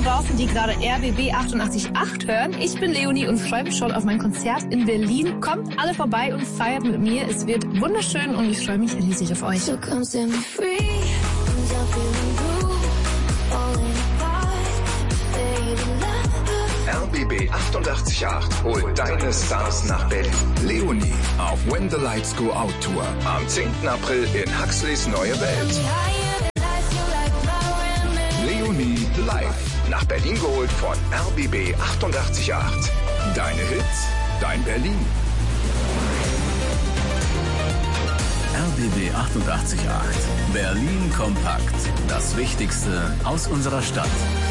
da draußen, die gerade RBB 88.8 hören. Ich bin Leonie und freue mich schon auf mein Konzert in Berlin. Kommt alle vorbei und feiert mit mir. Es wird wunderschön und ich freue mich riesig auf euch. RBB 88.8 holt deine Stars nach Berlin. Leonie auf When the Lights Go Out Tour. Am 10. April in Huxleys Neue Welt. Leonie live. Nach Berlin geholt von RBB 88.8. Deine Hits, dein Berlin. RBB 88.8. Berlin kompakt. Das Wichtigste aus unserer Stadt.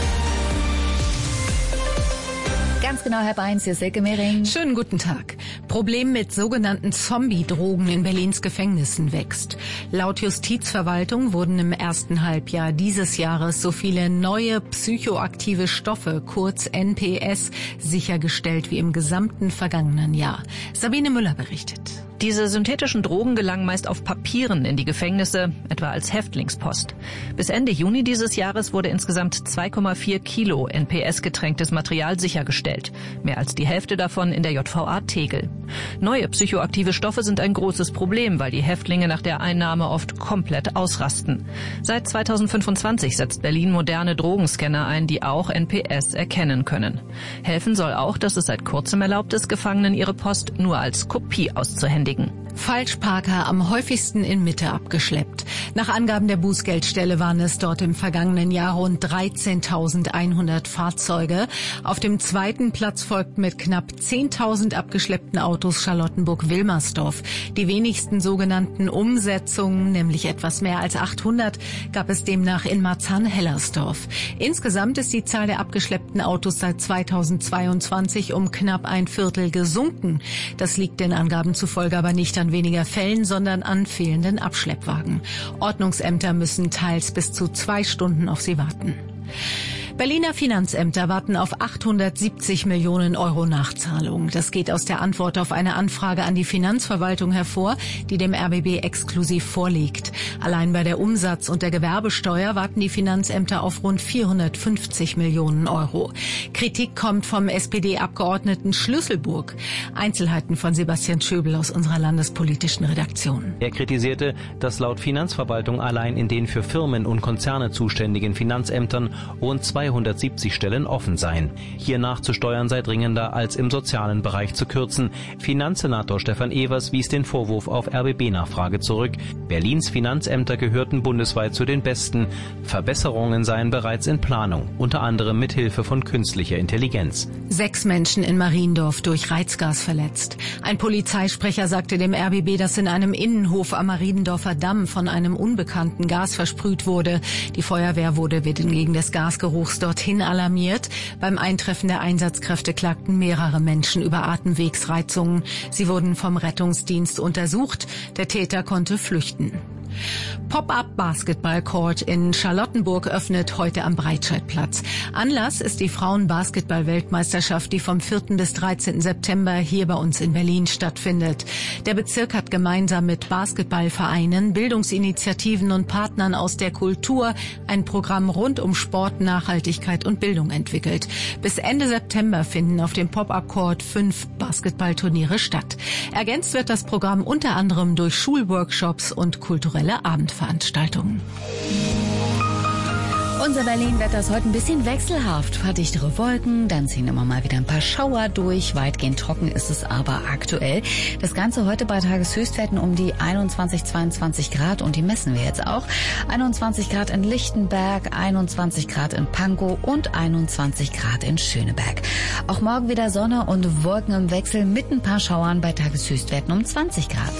Ganz genau, Herr Beins, hier ist Silke Mehring. Schönen guten Tag. Problem mit sogenannten Zombie-Drogen in Berlins Gefängnissen wächst. Laut Justizverwaltung wurden im ersten Halbjahr dieses Jahres so viele neue psychoaktive Stoffe, kurz NPS, sichergestellt wie im gesamten vergangenen Jahr. Sabine Müller berichtet. Diese synthetischen Drogen gelangen meist auf Papieren in die Gefängnisse, etwa als Häftlingspost. Bis Ende Juni dieses Jahres wurde insgesamt 2,4 Kilo NPS-getränktes Material sichergestellt. Mehr als die Hälfte davon in der JVA Tegel. Neue psychoaktive Stoffe sind ein großes Problem, weil die Häftlinge nach der Einnahme oft komplett ausrasten. Seit 2025 setzt Berlin moderne Drogenscanner ein, die auch NPS erkennen können. Helfen soll auch, dass es seit kurzem erlaubt ist, Gefangenen ihre Post nur als Kopie auszuhändigen. Falschparker am häufigsten in Mitte abgeschleppt. Nach Angaben der Bußgeldstelle waren es dort im vergangenen Jahr rund 13.100 Fahrzeuge. Auf dem zweiten Platz folgt mit knapp 10.000 abgeschleppten Autos Charlottenburg-Wilmersdorf. Die wenigsten sogenannten Umsetzungen, nämlich etwas mehr als 800, gab es demnach in Marzahn-Hellersdorf. Insgesamt ist die Zahl der abgeschleppten Autos seit 2022 um knapp ein Viertel gesunken. Das liegt den Angaben zufolge aber nicht an weniger Fällen, sondern an fehlenden Abschleppwagen. Ordnungsämter müssen teils bis zu 2 Stunden auf sie warten. Berliner Finanzämter warten auf 870 Millionen Euro Nachzahlung. Das geht aus der Antwort auf eine Anfrage an die Finanzverwaltung hervor, die dem RBB exklusiv vorliegt. Allein bei der Umsatz- und der Gewerbesteuer warten die Finanzämter auf rund 450 Millionen Euro. Kritik kommt vom SPD-Abgeordneten Schlüsselburg. Einzelheiten von Sebastian Schöbel aus unserer landespolitischen Redaktion. Er kritisierte, dass laut Finanzverwaltung allein in den für Firmen und Konzerne zuständigen Finanzämtern rund 270 Stellen offen seien. Hier nachzusteuern sei dringender, als im sozialen Bereich zu kürzen. Finanzsenator Stefan Evers wies den Vorwurf auf RBB-Nachfrage zurück. Berlins Finanzämter gehörten bundesweit zu den besten. Verbesserungen seien bereits in Planung, unter anderem mit Hilfe von künstlicher Intelligenz. 6 Menschen in Mariendorf durch Reizgas verletzt. Ein Polizeisprecher sagte dem RBB, dass in einem Innenhof am Mariendorfer Damm von einem unbekannten Gas versprüht wurde. Die Feuerwehr wurde wegen des Gasgeruchs dorthin alarmiert. Beim Eintreffen der Einsatzkräfte klagten mehrere Menschen über Atemwegsreizungen. Sie wurden vom Rettungsdienst untersucht. Der Täter konnte flüchten. Pop-up-Basketball-Court in Charlottenburg öffnet heute am Breitscheidplatz. Anlass ist die Frauen-Basketball-Weltmeisterschaft, die vom 4. bis 13. September hier bei uns in Berlin stattfindet. Der Bezirk hat gemeinsam mit Basketballvereinen, Bildungsinitiativen und Partnern aus der Kultur ein Programm rund um Sport, Nachhaltigkeit und Bildung entwickelt. Bis Ende September finden auf dem Pop-up-Court 5 Basketballturniere statt. Ergänzt wird das Programm unter anderem durch Schulworkshops und kulturelle Abendveranstaltungen. Unser Berlin-Wetter ist heute ein bisschen wechselhaft. Verdichtere Wolken, dann ziehen immer mal wieder ein paar Schauer durch. Weitgehend trocken ist es aber aktuell. Das Ganze heute bei Tageshöchstwerten um die 21, 22 Grad und die messen wir jetzt auch. 21 Grad in Lichtenberg, 21 Grad in Pankow und 21 Grad in Schöneberg. Auch morgen wieder Sonne und Wolken im Wechsel mit ein paar Schauern bei Tageshöchstwerten um 20 Grad.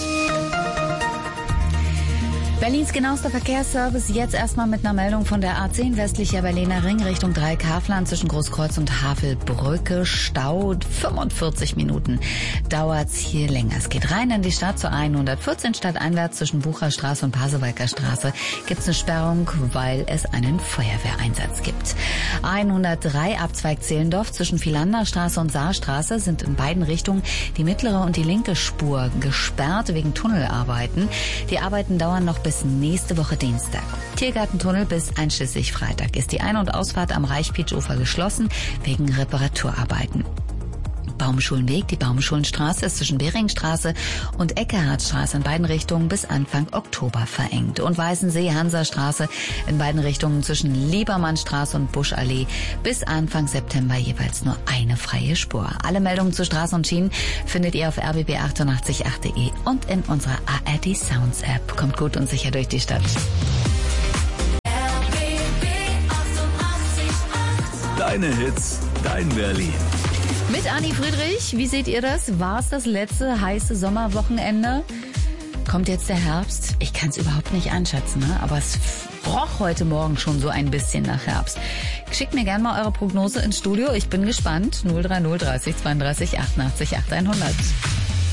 Berlins genauester Verkehrsservice jetzt erstmal mit einer Meldung von der A10 westlicher Berliner Ring Richtung Dreieckhavelland zwischen Großkreuz und Havelbrücke. Stau 45 Minuten dauert's hier länger. Es geht rein in die Stadt zur 114 stadteinwärts zwischen Bucherstraße und Pasewalker Straße gibt's eine Sperrung, weil es einen Feuerwehreinsatz gibt. 103 Abzweig Zehlendorf zwischen Philanderstraße und Saarstraße sind in beiden Richtungen die mittlere und die linke Spur gesperrt wegen Tunnelarbeiten. Die Arbeiten dauern noch bis bis nächste Woche Dienstag. Tiergartentunnel bis einschließlich Freitag ist die Ein- und Ausfahrt am Reichpietufer geschlossen wegen Reparaturarbeiten. Baumschulenweg, die Baumschulenstraße ist zwischen Beringstraße und Eckehartstraße in beiden Richtungen bis Anfang Oktober verengt. Und Weißensee-Hansastraße in beiden Richtungen zwischen Liebermannstraße und Buschallee bis Anfang September jeweils nur eine freie Spur. Alle Meldungen zu Straßen und Schienen findet ihr auf rbb888.de und in unserer ARD Sounds App. Kommt gut und sicher durch die Stadt. Deine Hits, dein Berlin. Mit Anni Friedrich, wie seht ihr das? War es das letzte heiße Sommerwochenende? Kommt jetzt der Herbst? Ich kann es überhaupt nicht einschätzen, ne? Aber es roch heute Morgen schon so ein bisschen nach Herbst. Schickt mir gerne mal eure Prognose ins Studio. Ich bin gespannt. 030 30 32 88 8100.